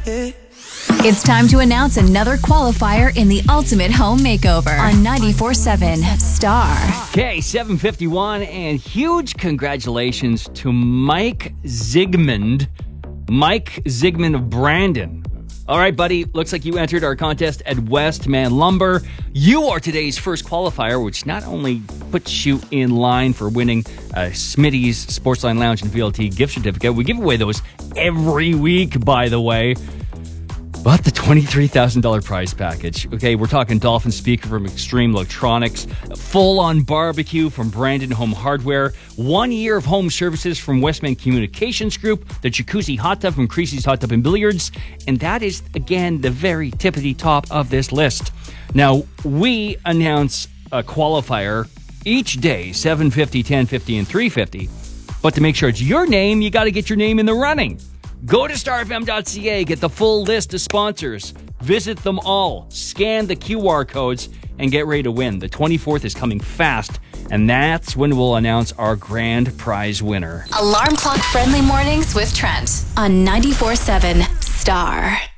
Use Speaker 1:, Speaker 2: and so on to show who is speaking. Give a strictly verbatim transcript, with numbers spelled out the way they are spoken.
Speaker 1: It's time to announce another qualifier in the ultimate home makeover on ninety-four seven Star.
Speaker 2: Okay, seven fifty-one, and huge congratulations to Mike Zigmund. Mike Zigmund of Brandon. All right, buddy, looks like you entered our contest at Westman Lumber. You are today's first qualifier, which not only puts you in line for winning uh, Smitty's Sportsline Lounge and V L T gift certificate. We give away those every week, by the way. But the twenty-three thousand dollars prize package. Okay, we're talking Dolphin speaker from Extreme Electronics, full-on barbecue from Brandon Home Hardware, one year of home services from Westman Communications Group, the jacuzzi hot tub from Creasy's Hot Tub and Billiards, and that is, again, the very tippity top of this list. Now, we announce a qualifier each day, seven fifty, ten fifty, and three fifty. But to make sure it's your name, you got to get your name in the running. Go to star f m dot c a, get the full list of sponsors, visit them all, scan the Q R codes, and get ready to win. The twenty-fourth is coming fast, and that's when we'll announce our grand prize winner.
Speaker 1: Alarm clock friendly mornings with Trent on ninety-four seven Star.